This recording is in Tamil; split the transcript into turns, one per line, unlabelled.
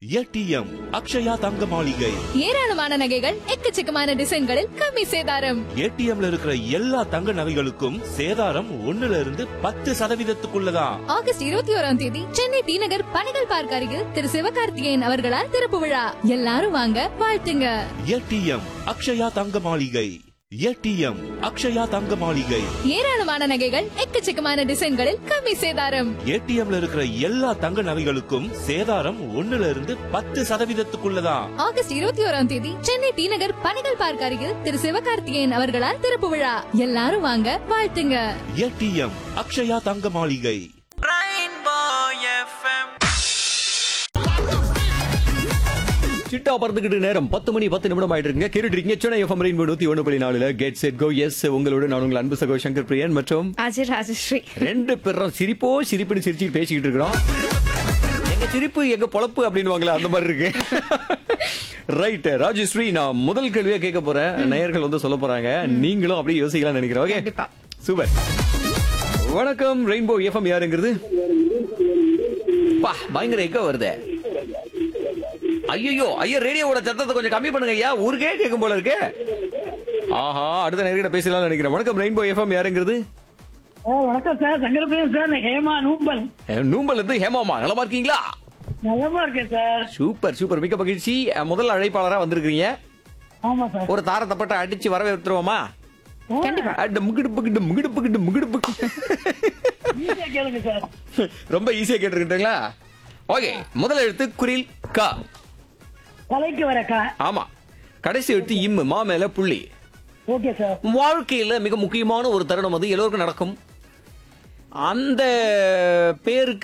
ஏடிஎம் அக்ஷயா தங்க மாளிகை.
ஏராளமான நகைகள் எக்கச்சக்கமான டிசைன்களில் கம்மி சேதாரம்.
ஏடிஎம்ல இருக்கிற எல்லா தங்க நகைகளுக்கும் சேதாரம் 1%
ஆகஸ்ட் 21ஆம் தேதி சென்னை டி நகர் பணிகள் பார்க்க அருகில் திரு சிவகார்த்திகேயன் அவர்களால் திறப்பு விழா. எல்லாரும் வாங்க, வாழ்த்துங்க.
ஏடிஎம் அக்ஷயா தங்க மாளிகை. ஏடிஎம் அக்ஷயா தங்க மாளிகை.
ஏராளமான நகைகள் எக்கச்சக்கமான டிசைன்களில் கம்மி சேதாரம்.
ஏடிஎம்ல இருக்கிற எல்லா தங்க நகைகளுக்கும் சேதாரம் 1%
ஆகஸ்ட் 21ஆம் தேதி சென்னை டி நகர் பணிகள் பார்க்க அருகில் திரு சிவகார்த்திகேயன் அவர்களால் திறப்பு விழா. எல்லாரும் வாங்க, வாழ்த்துங்க.
ஏடிஎம் அக்ஷயா தங்க மாளிகை.
சிட்டா பறந்துகிட்டு நேரம் 10 மணி 10 நிமிடம் ஆயிட்டு இருக்குங்க. கேட்டுட்டு இருக்கீங்க Chennai FM rainbow 101.4 get set go. S, உங்களோட நான் உங்கள் அன்பு சகோ சங்கர் பிரியன் மற்றும்
அஜய் ராஜஸ்ரீ.
ரெண்டு பேரும் சிரிப்புன்னு சிரிச்சு பேசிக்கிட்டு இருக்கிறோம். எங்க சிரிப்பு எங்க பொழப்பு அப்படின்னு அந்த மாதிரி இருக்கு. ரைட் ராஜஸ்ரீ, நான் முதல் கேள்வியா கேட்க போறேன். நேயர்கள் வந்து சொல்ல போறாங்க, நீங்களும் அப்படியே யோசிக்கலாம் நினைக்கிறேன். Okay, super. வணக்கம் ரெயின்போ எஃப்எம், யாருங்கிறது? பயங்கர எக்கோ வருது. ஐயோ ஐயா, ரேடியோவோட சத்தத்தை கொஞ்சம் கம்மி பண்ணுங்க ஐயா, ஊருக்கே கேட்கும் போல இருக்கு. ஆஹா, அடுத்த நேரடியா பேசலாம் நினைக்கிறேன். வணக்கம் ரெயின்போ எஃப்எம், யாருங்கிறது?
வணக்கம் சார், சங்கரபிரியன் சார். ஹேமா நூம்பல்.
நூம்பல் இருந்து ஹேமாமா, நலமா இருக்கீங்களா?
நலமா இருக்கேன் சார்.
சூப்பர் சூப்பர், மிக்க மகிழ்ச்சி. முதல் அழைப்பாளரா வந்திருக்கீங்க.
ஆமா சார்.
ஒரு தாரத்தப்பட்ட அடிச்சு வரவேற்றுவோமா?
ஈஸியா கேளுங்க சார்.
ரொம்ப ஈஸியா கேட்டுருக்கீங்களா? ஓகே, முதல் எழுத்து குரில் கா.
கலைக்கு வரக்கா.
ஆமா, கடைசி எழுத்து இம், மா மேல புள்ளி.
Okay sir.
வாழ்க்கையில மிக முக்கியமான ஒரு தருணம் அது எல்லோருக்கும் நடக்கும். அந்த பேருக்கு